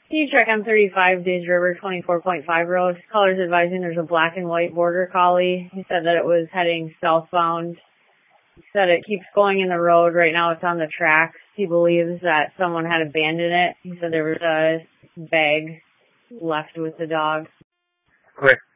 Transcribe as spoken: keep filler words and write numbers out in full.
Can you check on thirty-five Days River, twenty-four point five road? Caller's advising there's a black and white border collie. He said that it was heading southbound. He said it keeps going in the road. Right now it's on the tracks. He believes that someone had abandoned it. He said there was a bag left with the dog. Okay.